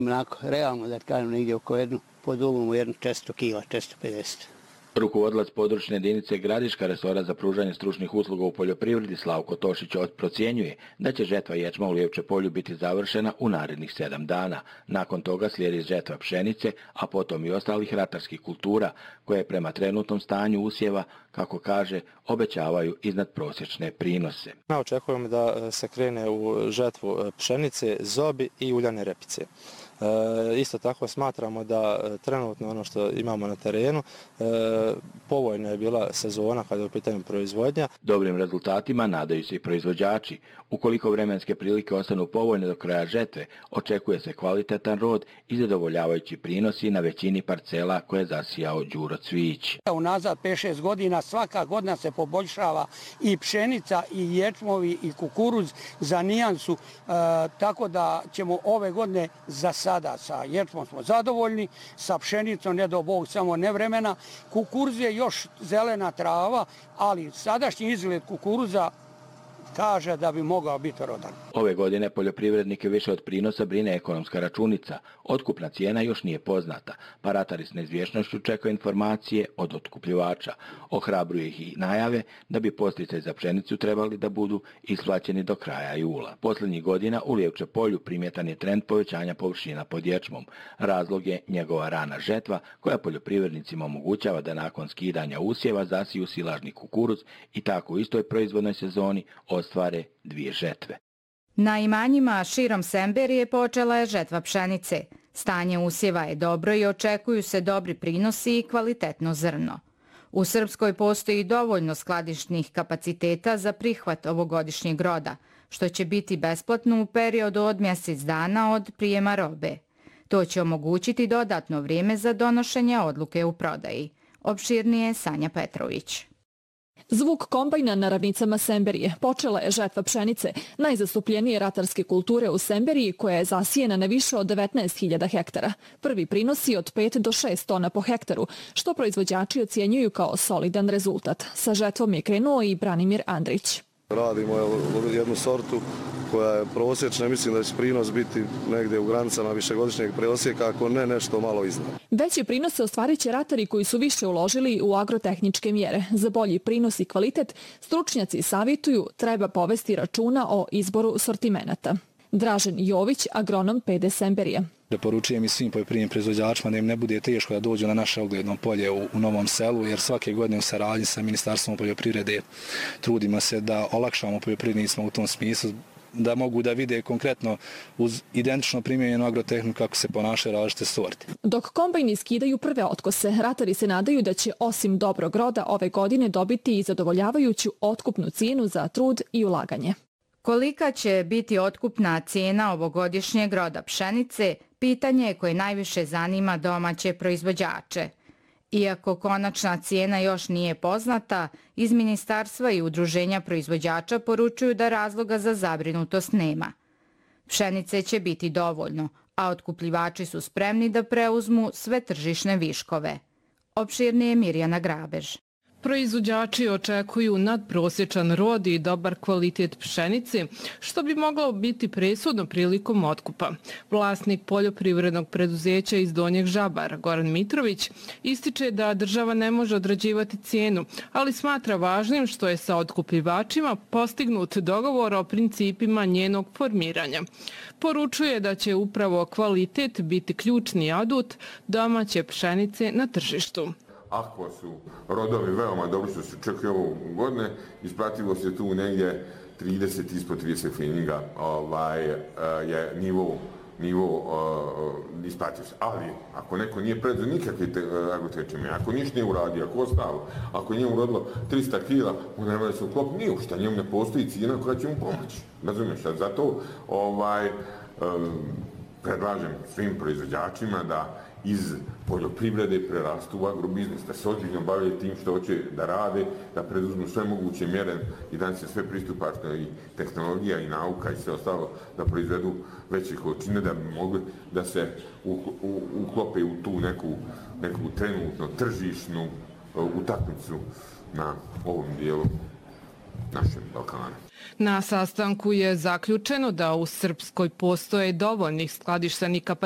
Onako, realno da kažem, negdje oko po dugom 400 kila, 450. Rukovodilac područne jedinice Gradiška resora za pružanje stručnih usluga u poljoprivredi Slavko Tošić procjenjuje da će žetva ječma u Lijevče polju biti završena u narednih 7 dana. Nakon toga slijedi žetva pšenice, a potom i ostalih ratarskih kultura koje prema trenutnom stanju usjeva, kako kaže, obećavaju iznad prosječne prinose. Očekujemo da se krene u žetvu pšenice, zobi i uljane repice. Isto tako smatramo da trenutno ono što imamo na terenu, povoljna je bila sezona kada je u pitanju proizvodnja. Dobrim rezultatima nadaju se i proizvođači. Ukoliko vremenske prilike ostanu povoljne do kraja žetve, očekuje se kvalitetan rod i zadovoljavajući prinosi na većini parcela koje je zasijao Đuro Cvijić. Unazad 5-6 godina svaka godina se poboljšava i pšenica i ječmovi i kukuruz za nijansu, tako da ćemo ove godine za sada sa ječmom smo zadovoljni, sa pšenicom ne do Bog samo nevremena. Kukuruz je još zelena trava, ali sadašnji izgled kukuruza kaže da bi mogao biti rodan. Ove godine poljoprivrednike više od prinosa brine ekonomska računica. Otkupna cijena još nije poznata, pa ratari s neizvjesnošću čekaju informacije od otkupljivača. Ohrabruje ih i najave da bi podsticaji za pšenicu trebali da budu isplaćeni do kraja jula. Posljednjih godina u Lijevče polju primjetan je trend povećanja površina pod ječmom. Razlog je njegova rana žetva koja poljoprivrednicima omogućava da nakon skidanja usjeva zasiju silažni kukuruz i tako u istoj proizvodnoj sezoni ostvare 2 žetve. Na imanjima širom Semberije počela je žetva pšenice. Stanje usjeva je dobro i očekuju se dobri prinosi i kvalitetno zrno. U Srpskoj postoji dovoljno skladišnih kapaciteta za prihvat ovogodišnjeg roda, što će biti besplatno u periodu od mjesec dana od prijema robe. To će omogućiti dodatno vrijeme za donošenje odluke u prodaji. Opširnije Sanja Petrović. Zvuk kombajna na ravnicama Semberije. Počela je žetva pšenice, najzastupljenije ratarske kulture u Semberiji, koja je zasijena na više od 19.000 hektara. Prvi prinosi od 5 do 6 tona po hektaru, što proizvođači ocjenjuju kao solidan rezultat. Sa žetvom je krenuo i Branimir Andrić. Radimo jednu sortu koja je prosječna, mislim da će prinos biti negdje u granicama višegodišnjeg prosjeka, ako ne nešto malo iznad. Veće prinose ostvarit će ratari koji su više uložili u agrotehničke mjere. Za bolji prinos i kvalitet, stručnjaci savjetuju treba povesti računa o izboru sortimenata. Dražen Jović, agronom PD Semberije. Preporučujem i svim poljoprivrednim proizvođačima da im ne bude teško da dođu na naše ogledno polje u Novom Selu, jer svake godine u saradnji sa Ministarstvom poljoprivrede trudimo se da olakšamo poljoprivrednicima u tom smislu, da mogu da vide konkretno uz identično primjenjenu agrotehniku kako se ponašaju različite sorte. Dok kombajni skidaju prve otkose, ratari se nadaju da će osim dobrog roda ove godine dobiti i zadovoljavajuću otkupnu cijenu za trud i ulaganje. Kolika će biti otkupna cijena ovogodišnjeg roda pšenice, pitanje je koje najviše zanima domaće proizvođače. Iako konačna cijena još nije poznata, iz ministarstva i udruženja proizvođača poručuju da razloga za zabrinutost nema. Pšenice će biti dovoljno, a otkupljivači su spremni da preuzmu sve tržišne viškove. Opširnije Mirjana Grabež. Proizvođači očekuju nadprosječan rod i dobar kvalitet pšenice, što bi moglo biti presudno prilikom otkupa. Vlasnik poljoprivrednog preduzeća iz Donjeg Žabara, Goran Mitrović, ističe da država ne može određivati cijenu, ali smatra važnim što je sa otkupljivačima postignut dogovor o principima njenog formiranja. Poručuje da će upravo kvalitet biti ključni adut domaće pšenice na tržištu. Ako su rodovi veoma dobri što se očekuje ovo godine, isplativo se tu negdje 30, ispod 30 feninga je nivo isplativo se. Ali ako neko nije predao nikakve agrotehničke, ako ništa nije uradio, ako ostalo, ako nije urodilo 300 kila, onda nema da se uklopi ni u šta, njemu ne postoji cijena koja će mu pomoći. Razumiješ, zato predlažem svim proizvođačima da iz poljoprivrede prerastu u agrobiznis, da se ozbiljno bave tim što hoće da rade, da preduzmu sve moguće mjere i danas je sve pristupačno i tehnologija i nauka i sve ostalo da proizvedu veće količine da bi mogli da se uklope u tu neku trenutno tržišnu utakmicu na ovom dijelu našem Balkana. Na sastanku je zaključeno da u Srpskoj postoje dovoljnih skladištenih kapaciteta